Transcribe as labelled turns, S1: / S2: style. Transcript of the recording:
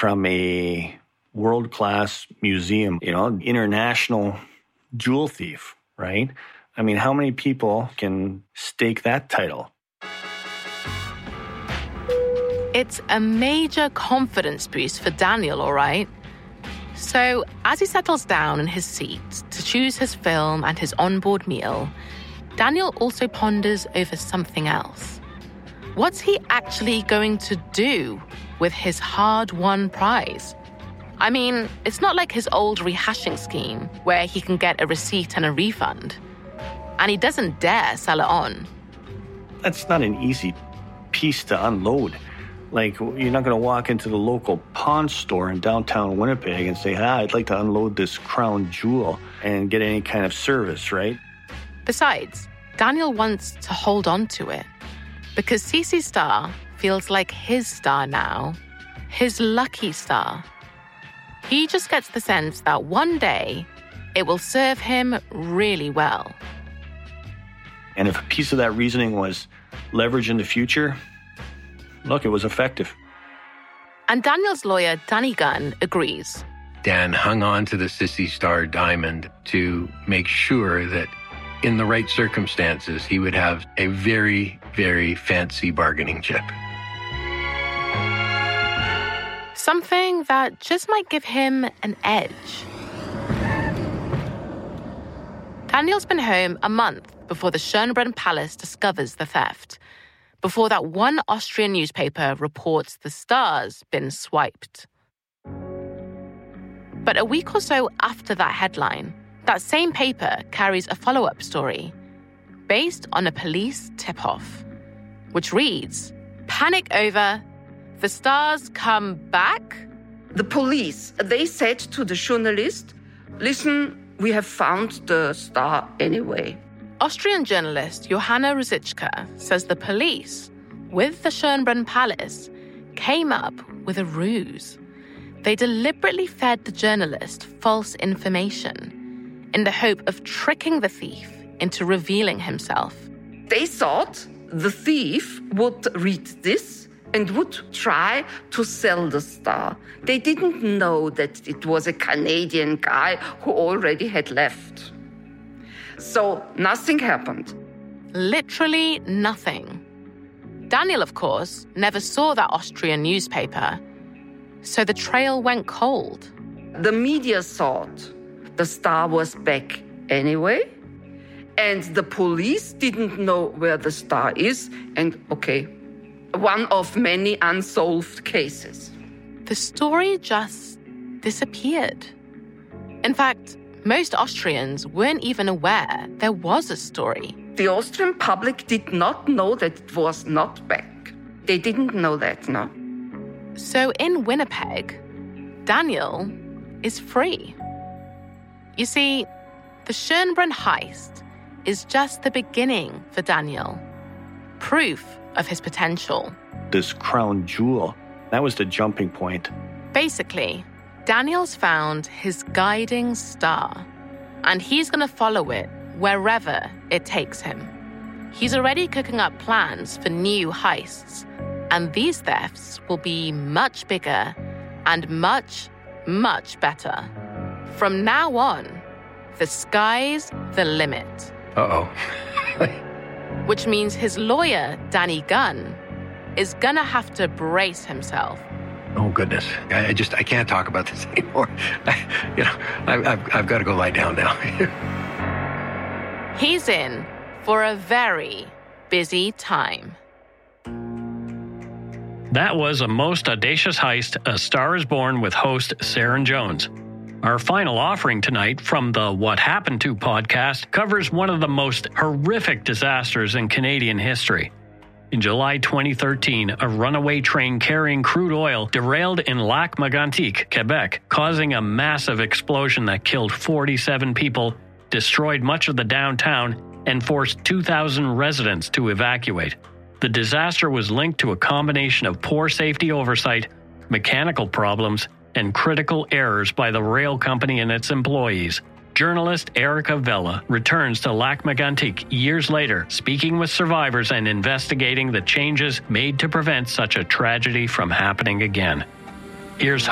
S1: from a world-class museum, international jewel thief, right? I mean, how many people can stake that title?
S2: It's a major confidence boost for Daniel, all right? So as he settles down in his seat to choose his film and his onboard meal, Daniel also ponders over something else. What's he actually going to do with his hard-won prize? I mean, it's not like his old rehashing scheme where he can get a receipt and a refund. And he doesn't dare sell it on.
S1: That's not an easy piece to unload. Like, you're not going to walk into the local pawn store in downtown Winnipeg and say, I'd like to unload this crown jewel and get any kind of service, right?
S2: Besides, Daniel wants to hold on to it because CC's star feels like his star now, his lucky star. He just gets the sense that one day it will serve him really well.
S1: And if a piece of that reasoning was leverage in the future, look, it was effective.
S2: And Daniel's lawyer, Danny Gunn, agrees.
S3: Dan hung on to the Sissy Star diamond to make sure that in the right circumstances, he would have a very, very fancy bargaining chip.
S2: Something that just might give him an edge. Daniel's been home a month before the Schönbrunn Palace discovers the theft, before that one Austrian newspaper reports the star's been swiped. But a week or so after that headline, that same paper carries a follow-up story based on a police tip-off, which reads, "Panic over, the stars come back?"
S4: The police, they said to the journalist, "Listen, we have found the star anyway."
S2: Austrian journalist Johanna Ruzicka says the police, with the Schönbrunn Palace, came up with a ruse. They deliberately fed the journalist false information in the hope of tricking the thief into revealing himself.
S4: They thought the thief would read this and would try to sell the star. They didn't know that it was a Canadian guy who already had left. So nothing happened.
S2: Literally nothing. Daniel, of course, never saw that Austrian newspaper, so the trail went cold.
S4: The media thought the star was back anyway, and the police didn't know where the star is, and okay, one of many unsolved cases.
S2: The story just disappeared. In fact, most Austrians weren't even aware there was a story.
S4: The Austrian public did not know that it was not back. They didn't know that, no.
S2: So in Winnipeg, Daniel is free. You see, the Schönbrunn heist is just the beginning for Daniel. Proof of his potential.
S1: This crown jewel, that was the jumping point.
S2: Basically, Daniel's found his guiding star, and he's going to follow it wherever it takes him. He's already cooking up plans for new heists, and these thefts will be much bigger and much, much better. From now on, the sky's the limit.
S3: Uh-oh.
S2: Which means his lawyer, Danny Gunn, is gonna have to brace himself.
S3: Oh, goodness. I can't talk about this anymore. I've got to go lie down now.
S2: He's in for a very busy time.
S5: That was A Most Audacious Heist, A Star is Born with host Saren Jones. Our final offering tonight from the What Happened To podcast covers one of the most horrific disasters in Canadian history. In July 2013, a runaway train carrying crude oil derailed in Lac-Mégantic, Quebec, causing a massive explosion that killed 47 people, destroyed much of the downtown, and forced 2,000 residents to evacuate. The disaster was linked to a combination of poor safety oversight, mechanical problems, and critical errors by the rail company and its employees. Journalist Erica Vella returns to Lac-Mégantic years later, speaking with survivors and investigating the changes made to prevent such a tragedy from happening again. Here's